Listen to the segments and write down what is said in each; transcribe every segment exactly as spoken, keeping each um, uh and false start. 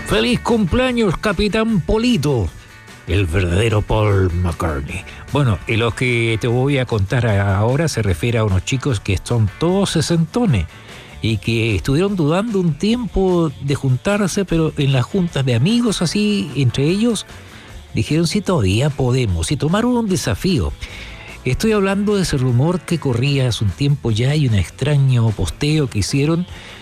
¡Feliz cumpleaños, Capitán Polito! El verdadero Paul McCartney. Bueno, y lo que te voy a contar ahora se refiere a unos chicos que son todos sesentones y que estuvieron dudando un tiempo de juntarse, pero en las juntas de amigos así, entre ellos, dijeron si todavía podemos y tomaron un desafío. Estoy hablando de ese rumor que corría hace un tiempo ya y un extraño posteo que hicieron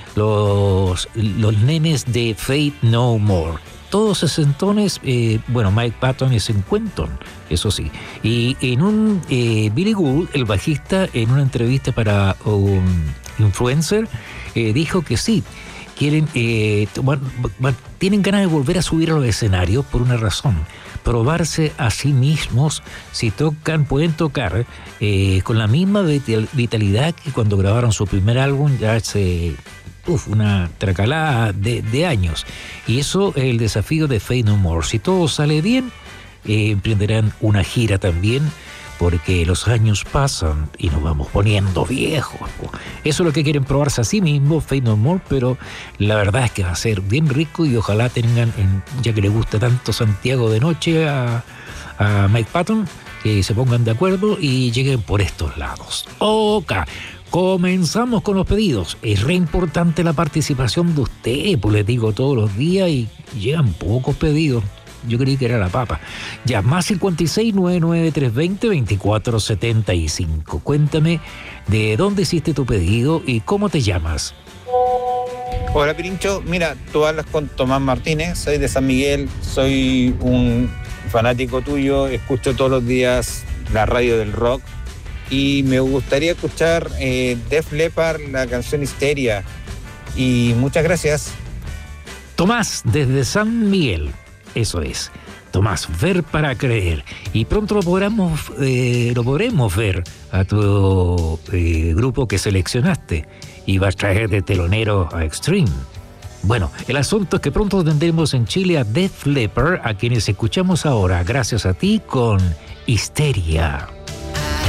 los, los nenes de Faith No More. Todos sesentones, eh, bueno, Mike Patton es cincuentón, eso sí. Y en un, eh, Billy Gould, el bajista, en una entrevista para un influencer, eh, dijo que sí, quieren, eh, tomar, tienen ganas de volver a subir a los escenarios por una razón. Probarse a sí mismos si tocan, pueden tocar eh, con la misma vitalidad que cuando grabaron su primer álbum ya hace uf, una tracalada de, de años. Y eso es el desafío de Faith No More. Si todo sale bien, eh, emprenderán una gira también, porque los años pasan y nos vamos poniendo viejos. Eso es lo que quieren probarse a sí mismos, Faith No More, pero la verdad es que va a ser bien rico y ojalá tengan, ya que le gusta tanto Santiago de Noche a, a Mike Patton, que se pongan de acuerdo y lleguen por estos lados. Ok, comenzamos con los pedidos. Es re importante la participación de ustedes, pues les digo todos los días y llegan pocos pedidos. Yo creí que era la papa. Ya, más cincuenta y seis, noventa y nueve, trescientos veinte, veinticuatro setenta y cinco. Cuéntame de dónde hiciste tu pedido y cómo te llamas. Hola, Pirincho. Mira, tú hablas con Tomás Martínez, soy de San Miguel, soy un fanático tuyo, escucho todos los días la radio del rock y me gustaría escuchar eh, Def Leppard, la canción Histeria. Y muchas gracias. Tomás, desde San Miguel. Eso es, Tomás, ver para creer. Y pronto lo podremos, eh, lo podremos ver a tu eh, grupo que seleccionaste y vas a traer de telonero a Extreme. Bueno, el asunto es que pronto tendremos en Chile a Def Leppard, a quienes escuchamos ahora, gracias a ti, con Histeria.